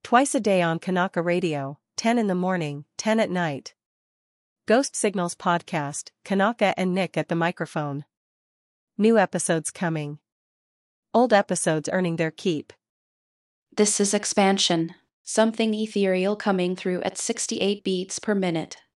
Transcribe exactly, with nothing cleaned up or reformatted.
Twice a day on Kanaka Radio, ten in the morning, ten at night. Ghost Signals Podcast, Kanaka and Nick at the microphone. New episodes coming. Old episodes earning their keep. This is Expansion, something ethereal coming through at sixty-eight beats per minute.